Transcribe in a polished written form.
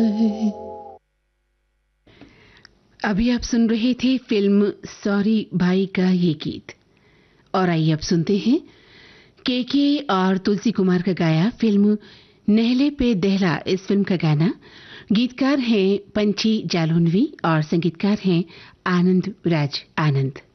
अभी आप सुन रहे थे फिल्म सॉरी भाई का ये गीत। और आइए अब सुनते हैं के और तुलसी कुमार का गाया फिल्म नहले पे दहला इस फिल्म का गाना। गीतकार हैं पंछी जालौनवी और संगीतकार हैं आनंद राज आनंद।